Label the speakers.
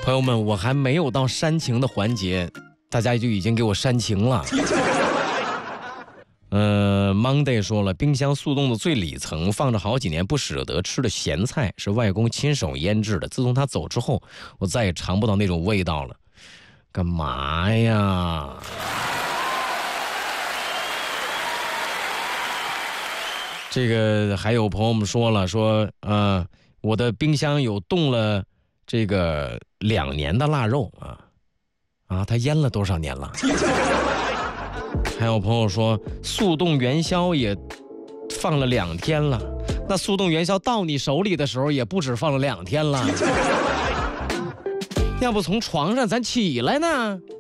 Speaker 1: 朋友们，我还没有到煽情的环节，大家就已经给我煽情了。Monday 说了，冰箱速冻的最里层放着好几年不舍得吃的咸菜，是外公亲手腌制的。自从他走之后，我再也尝不到那种味道了。干嘛呀？这个还有朋友们说了，我的冰箱有冻了这个2年的腊肉他腌了多少年了？还有朋友说速冻元宵也放了2天了，那速冻元宵到你手里的时候也不止放了2天了。要不从床上咱起来呢？